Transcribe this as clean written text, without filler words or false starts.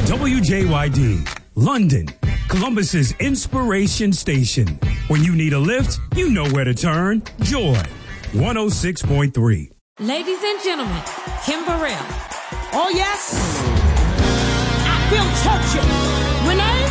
WJYD, London, Columbus's inspiration station. When you need a lift, you know where to turn. Joy, 106.3. Ladies and gentlemen, Kim Burrell. Oh, yes. I feel churchy. When I